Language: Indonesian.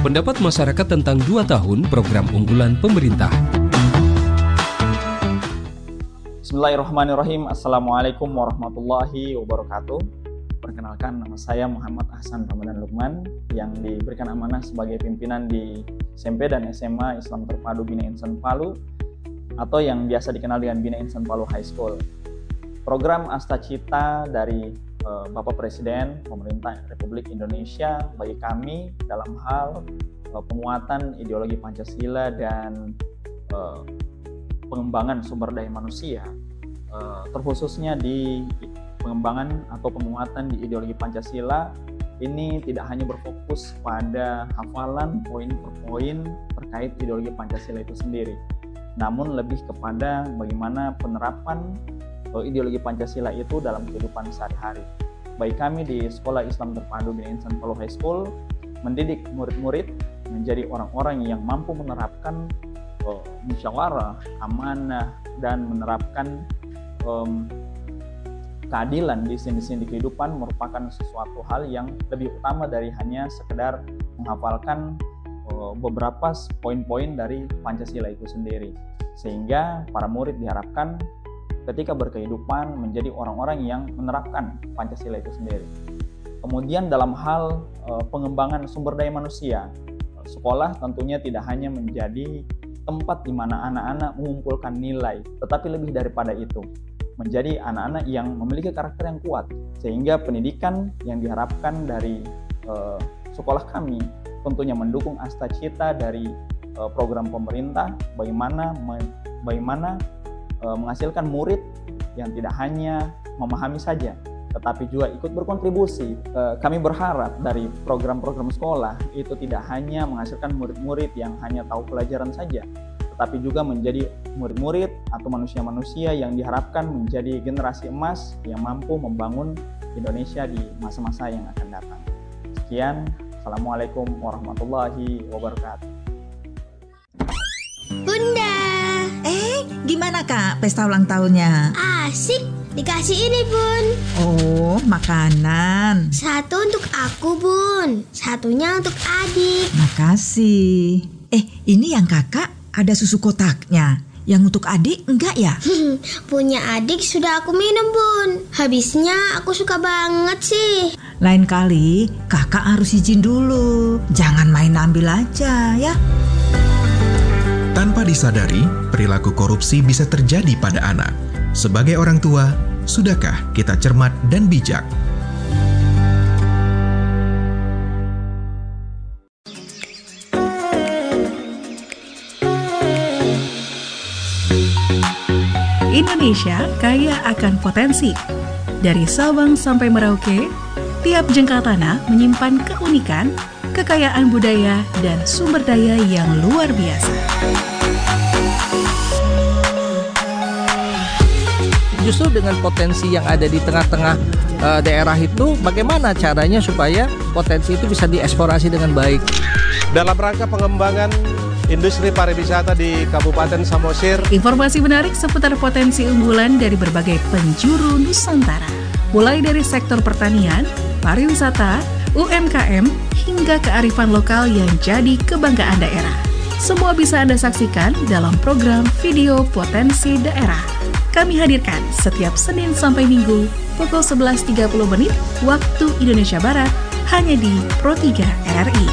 Pendapat masyarakat tentang 2 tahun program unggulan pemerintah. Bismillahirrahmanirrahim. Assalamualaikum warahmatullahi wabarakatuh. Perkenalkan, nama saya Muhammad Ahsan Ramadan Lukman yang diberikan amanah sebagai pimpinan di SMP dan SMA Islam Terpadu Bina Insan Palu atau yang biasa dikenal dengan Bina Insan Palu High School. Program Astacita dari Bapak Presiden Pemerintah Republik Indonesia bagi kami dalam hal penguatan ideologi Pancasila dan pengembangan sumber daya manusia, terkhususnya di pengembangan atau penguatan di ideologi Pancasila ini tidak hanya berfokus pada hafalan poin per poin terkait ideologi Pancasila itu sendiri, namun lebih kepada bagaimana penerapan ideologi Pancasila itu dalam kehidupan sehari-hari. Baik kami di Sekolah Islam Terpadu Bina Insan Palu High School mendidik murid-murid menjadi orang-orang yang mampu menerapkan musyawarah, amanah, dan menerapkan keadilan di sini kehidupan merupakan sesuatu hal yang lebih utama dari hanya sekedar menghafalkan beberapa poin-poin dari Pancasila itu sendiri. Sehingga para murid diharapkan ketika berkehidupan menjadi orang-orang yang menerapkan Pancasila itu sendiri. Kemudian dalam hal pengembangan sumber daya manusia, sekolah tentunya tidak hanya menjadi tempat di mana anak-anak mengumpulkan nilai, tetapi lebih daripada itu, menjadi anak-anak yang memiliki karakter yang kuat, sehingga pendidikan yang diharapkan dari sekolah kami tentunya mendukung Astacita dari program pemerintah, bagaimana menghasilkan murid yang tidak hanya memahami saja, tetapi juga ikut berkontribusi. Kami berharap dari program-program sekolah itu tidak hanya menghasilkan murid-murid yang hanya tahu pelajaran saja, tetapi juga menjadi murid-murid atau manusia-manusia yang diharapkan menjadi generasi emas yang mampu membangun Indonesia di masa-masa yang akan datang. Sekian, Assalamualaikum warahmatullahi wabarakatuh. Bunda, gimana Kak pesta ulang tahunnya? asik, dikasih ini Bun. Oh, makanan. Satu untuk aku Bun, satunya untuk adik. Makasih. Ini yang kakak ada susu kotaknya. Yang untuk adik enggak ya? Punya adik sudah aku minum Bun, habisnya aku suka banget sih. Lain kali kakak harus izin dulu. Jangan main ambil aja ya. Tanpa disadari, perilaku korupsi bisa terjadi pada anak. Sebagai orang tua, sudahkah kita cermat dan bijak? Indonesia kaya akan potensi. Dari Sabang sampai Merauke, tiap jengkal tanah menyimpan keunikan, kekayaan budaya, dan sumber daya yang luar biasa. Justru dengan potensi yang ada di tengah-tengah daerah itu, bagaimana caranya supaya potensi itu bisa dieksplorasi dengan baik? Dalam rangka pengembangan industri pariwisata di Kabupaten Samosir. Informasi menarik seputar potensi unggulan dari berbagai penjuru Nusantara. Mulai dari sektor pertanian, pariwisata, UMKM, hingga kearifan lokal yang jadi kebanggaan daerah. Semua bisa Anda saksikan dalam program Video Potensi Daerah. Kami hadirkan setiap Senin sampai Minggu pukul 11.30 waktu Indonesia Barat hanya di Pro 3 RRI.